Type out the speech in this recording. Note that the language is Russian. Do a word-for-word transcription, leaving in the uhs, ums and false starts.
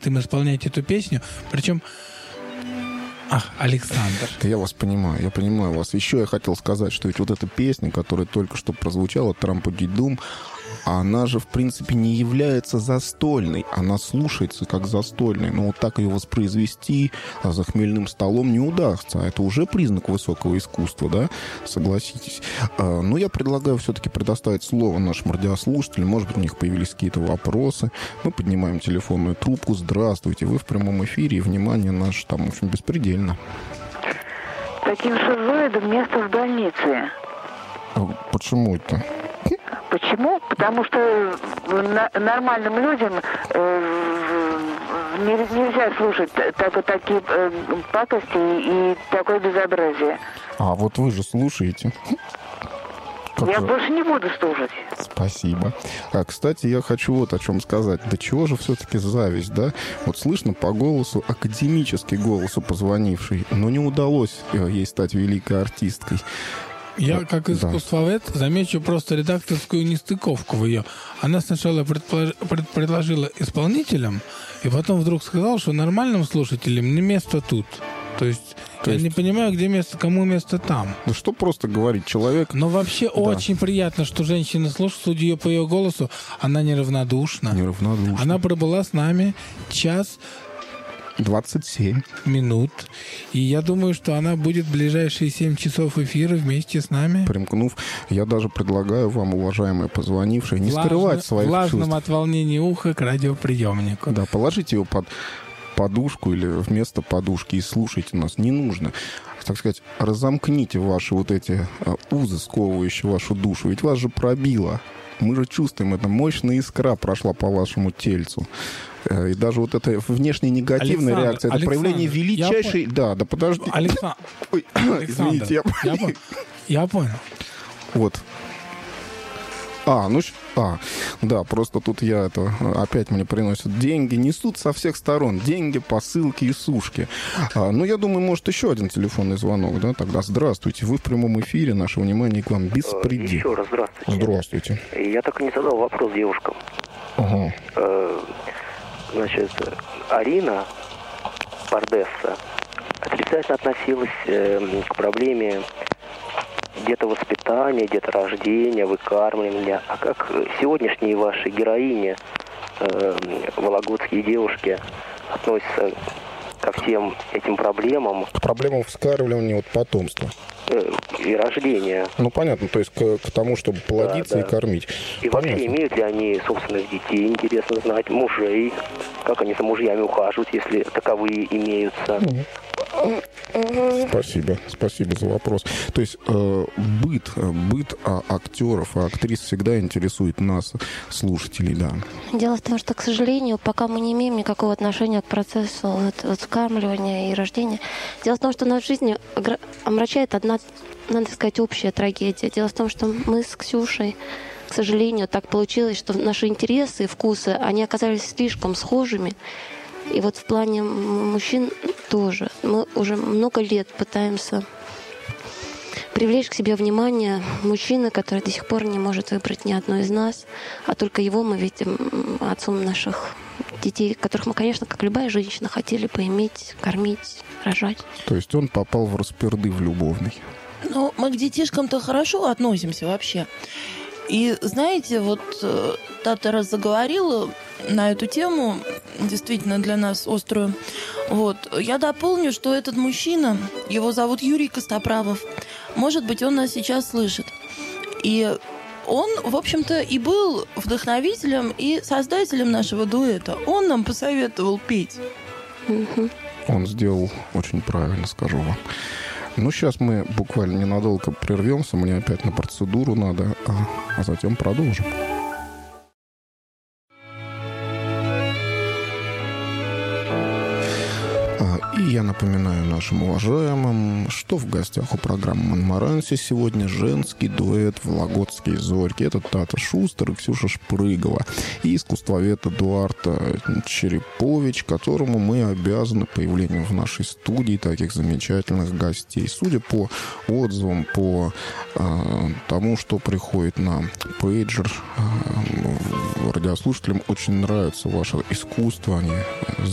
позволяет им исполнять эту песню. Причем... Ах, Александр. Я вас понимаю, я понимаю вас. Еще я хотел сказать, что ведь вот эта песня, которая только что прозвучала, «Трампу-дидум», она же, в принципе, не является застольной. Она слушается как застольная. Но вот так ее воспроизвести за хмельным столом не удастся. А это уже признак высокого искусства, да? Согласитесь. Но я предлагаю все-таки предоставить слово нашим радиослушателям. Может быть, у них появились какие-то вопросы. Мы поднимаем телефонную трубку. Здравствуйте, вы в прямом эфире. И внимание наше там очень беспредельно. Таким шизоидом место в больнице. Почему это? Почему? Потому что нормальным людям э, нельзя слушать так, такие э, пакости и такое безобразие. А вот вы же слушаете. Как я же... больше не буду слушать. Спасибо. А, кстати, я хочу вот о чем сказать. До чего же все-таки зависть, да? Вот слышно по голосу, академический голосу позвонивший, но не удалось ей стать великой артисткой. Я, как искусствовед, да. замечу просто редакторскую нестыковку в ее. Она сначала предполож... пред... предложила исполнителям, и потом вдруг сказала, что нормальным слушателям не место тут. То есть То я есть... не понимаю, где место, кому место там. Да что просто говорить, человек... Но вообще да. очень приятно, что женщина слушает, судя ее по ее голосу, она неравнодушна. Неравнодушна. Она пробыла с нами час... двадцать семь минут. И я думаю, что она будет в ближайшие семь часов эфира вместе с нами. Примкнув, я даже предлагаю вам, уважаемые позвонившие, не Влажно, скрывать своих влажным чувств. от волнения уха к радиоприемнику. Да, положите его под подушку или вместо подушки и слушайте нас. Не нужно, так сказать, разомкните ваши вот эти узы, сковывающие вашу душу. Ведь вас же пробило. Мы же чувствуем, это мощная искра прошла по вашему тельцу. И даже вот эта внешняя негативная Александр, реакция, это Александр, проявление величайшей... Да, да, подожди. Александр, Ой, Александр, извините, я... Я, по... я понял. Вот. А, ну... А, да, просто тут я это... Опять мне приносят деньги. Несут со всех сторон. Деньги, посылки и сушки. А, ну, я думаю, может, еще один телефонный звонок, да? Тогда здравствуйте. Вы в прямом эфире. Наше внимание к вам беспредел. Еще раз здравствуйте. Здравствуйте. Я так и не задал вопрос девушкам. Ага. Значит, Арина Пардесса отрицательно относилась э, к проблеме детовоспитания, деторождения, выкармливания. А как сегодняшние ваши героини, э, вологодские девушки, относятся ко всем этим проблемам? К проблемам вскармливания вот потомства. И рождения. Ну, понятно, то есть к, к тому, чтобы плодиться, да, да. и кормить. И понятно. Вообще, имеют ли они собственных детей, интересно знать, мужей, как они за мужьями ухаживают, если таковые имеются. Спасибо, спасибо за вопрос. То есть э, быт, быт а, актеров и актрис всегда интересует нас, слушателей, да. Дело в том, что, к сожалению, пока мы не имеем никакого отношения к процессу вот, вот, вскармливания и рождения, дело в том, что нашу жизнь омрачает одна, надо сказать, общая трагедия. Дело в том, что мы с Ксюшей, к сожалению, так получилось, что наши интересы и вкусы, они оказались слишком схожими. И вот в плане мужчин тоже. Мы уже много лет пытаемся привлечь к себе внимание мужчины, который до сих пор не может выбрать ни одну из нас, а только его мы видим отцом наших детей, которых мы, конечно, как любая женщина, хотели поиметь, кормить, рожать. То есть он попал в распердыв любовный. Ну, мы к детишкам-то хорошо относимся вообще. И, знаете, вот Тата раз заговорила на эту тему, действительно для нас острую. Вот. Я дополню, что этот мужчина, его зовут Юрий Костоправов, может быть, он нас сейчас слышит. И он, в общем-то, и был вдохновителем и создателем нашего дуэта. Он нам посоветовал петь. Он сделал очень правильно, скажу вам. Ну, сейчас мы буквально ненадолго прервемся. Мне опять на процедуру надо, а, а затем продолжим. И я напоминаю нашим уважаемым, что в гостях у программы «Монмаранси» сегодня женский дуэт «Вологодские зорьки». Это Тата Шустер и Ксюша Шпрыгова. И искусствовед Эдуард Черепович, которому мы обязаны появлением в нашей студии таких замечательных гостей. Судя по отзывам, по э, тому, что приходит на пейджер, э, радиослушателям очень нравится ваше искусство. Они